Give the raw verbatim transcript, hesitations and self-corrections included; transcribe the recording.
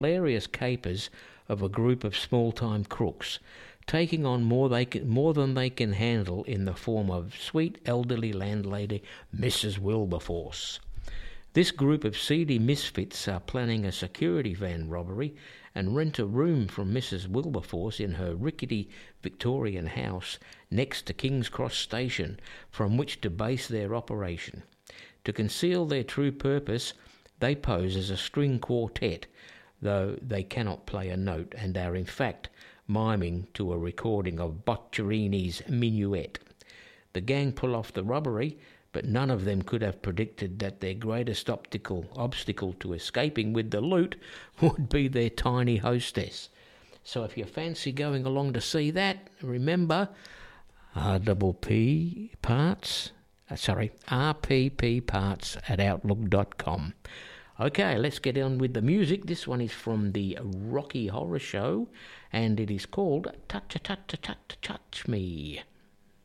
hilarious capers of a group of small-time crooks, taking on more they can, more than they can handle in the form of sweet elderly landlady Missus Wilberforce. This group of seedy misfits are planning a security van robbery and rent a room from Missus Wilberforce in her rickety Victorian house next to King's Cross Station, from which to base their operation. To conceal their true purpose, they pose as a string quartet, though they cannot play a note and are in fact miming to a recording of Boccherini's Minuet. The gang pull off the robbery, but none of them could have predicted that their greatest optical obstacle to escaping with the loot would be their tiny hostess. So if you fancy going along to see that, remember, R P P parts, uh, sorry, R P P parts at outlook dot com. Okay, let's get on with the music. This one is from the Rocky Horror Show, and it is called Touch a Touch a Touch Touch Me.